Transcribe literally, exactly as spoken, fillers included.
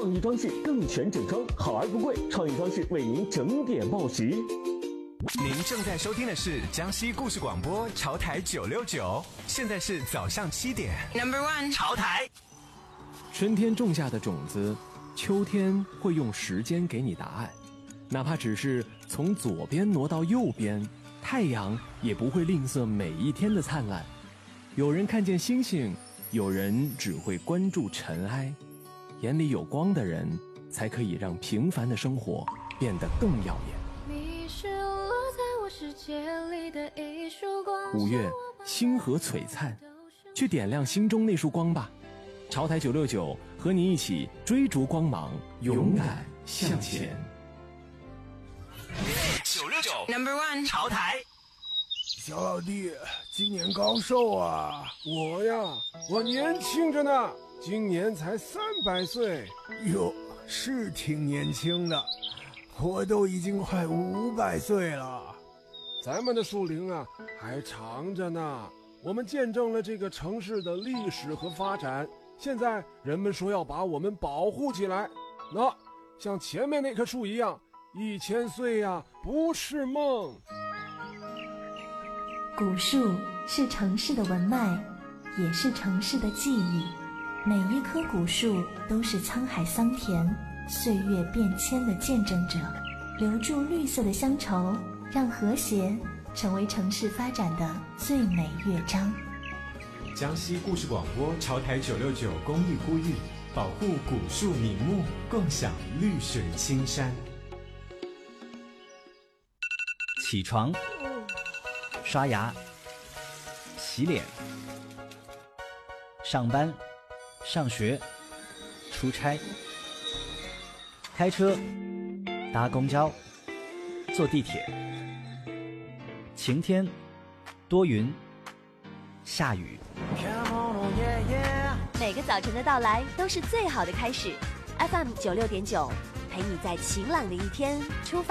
创意装饰更全整装，好而不贵。创意装饰为您整点报时。 您正在收听的是江西故事广播潮台九六九，现在是早上七点。Number one， 潮台。 春天种下的种子，秋天会用时间给你答案。哪怕只是从左边挪到右边，太阳也不会吝啬每一天的灿烂。有人看见星星，有人只会关注尘埃。眼里有光的人，才可以让平凡的生活变得更耀眼。 你是落在我世界里的一束光。 五月，星河璀璨，去点亮心中那束光吧。潮台九六九和你一起追逐光芒，勇敢向前。 九六九 Number One 潮台。 小老弟，今年高寿啊？我呀，我年轻着呢，今年才三百岁。哟，是挺年轻的，我都已经快五百岁了。咱们的树龄啊，还长着呢。我们见证了这个城市的历史和发展。现在人们说要把我们保护起来，那像前面那棵树一样，一千岁呀，不是梦。 古树是城市的文脉，也是城市的记忆。每一棵古树都是沧海桑田、岁月变迁的见证者，留住绿色的乡愁，让和谐成为城市发展的最美乐章。 江西故事广播潮台九六九公益呼吁，保护古树名木，共享绿水青山。 起床，刷牙，洗脸，上班，上学，出差，开车，搭公交，坐地铁。晴天，多云，下雨。 每个早晨的到来都是最好的开始。F M 九六点九，陪你在晴朗的一天出发。